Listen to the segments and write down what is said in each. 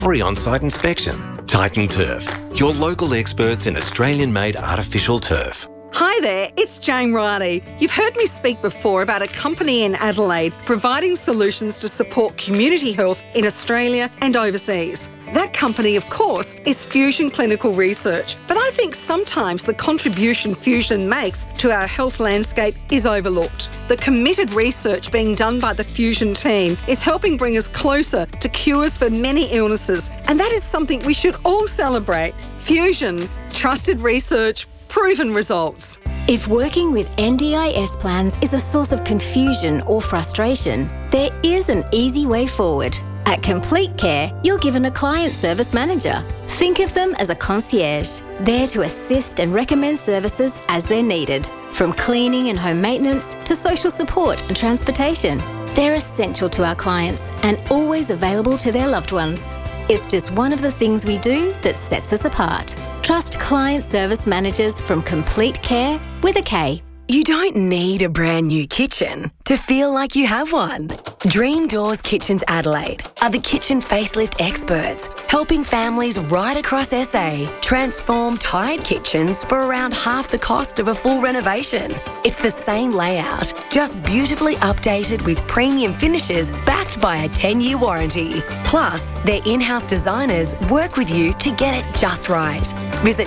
free on-site inspection. Titan Turf, your local experts in Australian-made artificial turf. Hi there, it's Jane Riley. You've heard me speak before about a company in Adelaide providing solutions to support community health in Australia and overseas. That company, of course, is Fusion Clinical Research, but I think sometimes the contribution Fusion makes to our health landscape is overlooked. The committed research being done by the Fusion team is helping bring us closer to cures for many illnesses, and that is something we should all celebrate. Fusion, trusted research, proven results. If working with NDIS plans is a source of confusion or frustration, there is an easy way forward. At Complete Care, you're given a client service manager. Think of them as a concierge, there to assist and recommend services as they're needed, from cleaning and home maintenance to social support and transportation. They're essential to our clients and always available to their loved ones. It's just one of the things we do that sets us apart. Trust client service managers from Complete Care with a K. You don't need a brand new kitchen to feel like you have one. Dream Doors Kitchens Adelaide are the kitchen facelift experts, helping families right across SA transform tired kitchens for around half the cost of a full renovation. It's the same layout, just beautifully updated with premium finishes backed by a 10-year warranty. Plus, their in-house designers work with you to get it just right. Visit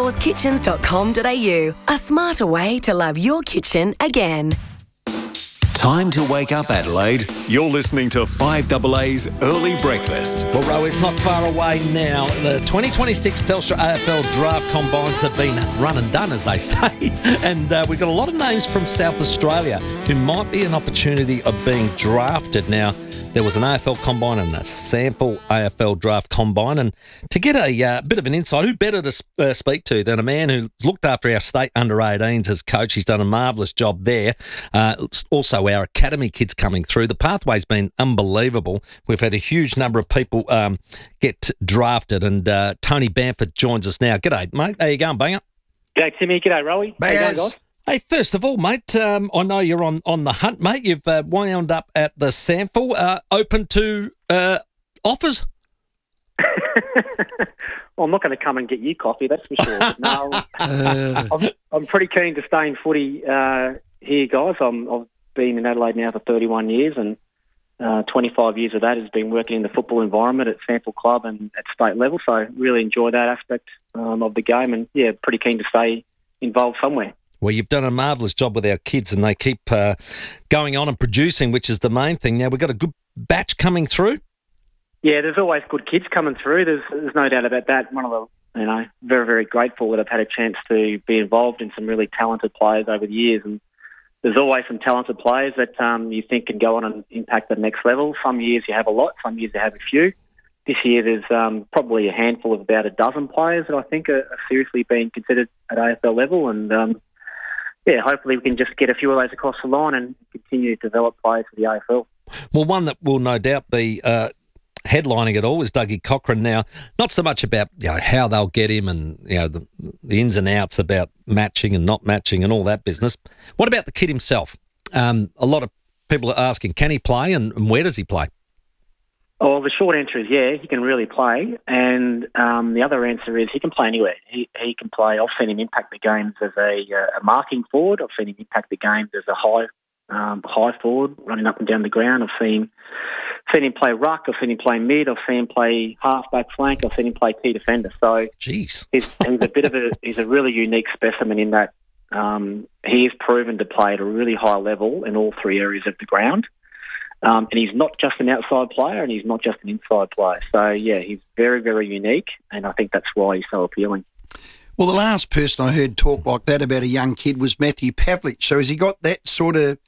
dreamdoorskitchens.com.au, a smarter way to love your kitchen again. Time to wake up, Adelaide. You're listening to 5AA's Early Breakfast. Well, Ro, it's not far away now. The 2026 Telstra AFL Draft Combines have been run and done, as they say. And we've got a lot of names from South Australia who might be an opportunity of being drafted. Now, there was an AFL Combine and a sample AFL Draft Combine. And to get a bit of an insight, who better to speak to than a man who's looked after our state under-18s as coach? He's done a marvellous job there. Also, our academy kids coming through. The pathway's been unbelievable. We've had a huge number of people get drafted. And Tony Bamford joins us now. G'day, mate. How you going, Banger? G'day, Timmy. G'day, Rowie. How you going, guys? Hey, first of all, mate, I know you're on the hunt, mate. You've wound up at the sample. Open to offers? Well, I'm not going to come and get you coffee, that's for sure. No, I'm pretty keen to stay in footy here, guys. I've been in Adelaide now for 31 years, and 25 years of that has been working in the football environment at Sample Club and at state level. So really enjoy that aspect of the game, and yeah, pretty keen to stay involved somewhere. Well, you've done a marvellous job with our kids, and they keep going on and producing, which is the main thing. Now, we've got a good batch coming through. Yeah, there's always good kids coming through. There's no doubt about that. One of the, very, very grateful that I've had a chance to be involved in some really talented players over the years. And there's always some talented players that you think can go on and impact the next level. Some years you have a lot, some years you have a few. This year there's probably a handful of about a dozen players that I think are seriously being considered at AFL level. And hopefully we can just get a few of those across the line and continue to develop players for the AFL. Well, one that will no doubt be headlining it all is Dougie Cochran. Now, not so much about how they'll get him and the ins and outs about matching and not matching and all that business. What about the kid himself? A lot of people are asking, can he play and where does he play? Oh, the short answer is yeah, he can really play. And the other answer is he can play anywhere. He can play. I've seen him impact the games as a marking forward. I've seen him impact the games as a high forward, running up and down the ground. I've seen him play ruck. I've seen him play mid. I've seen him play half-back flank. I've seen him play key defender. So jeez, he's a really unique specimen in that he is proven to play at a really high level in all three areas of the ground. And he's not just an outside player and he's not just an inside player. So, yeah, he's very, very unique, and I think that's why he's so appealing. Well, the last person I heard talk like that about a young kid was Matthew Pavlich. So has he got that sort of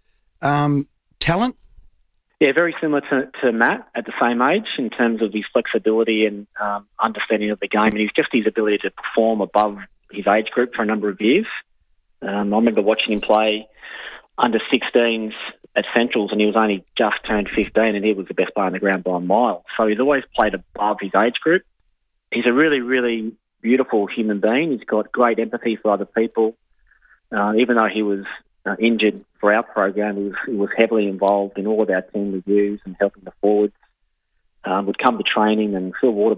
talent? Yeah, very similar to Matt at the same age in terms of his flexibility and understanding of the game, and his ability to perform above his age group for a number of years. I remember watching him play under 16s at Centrals, and he was only just turned 15, and he was the best player on the ground by a mile. So he's always played above his age group. He's a really, really beautiful human being. He's got great empathy for other people. Even though he was injured for our program, he was heavily involved in all of our team reviews and helping the forwards. would come to training, and Phil Waterbury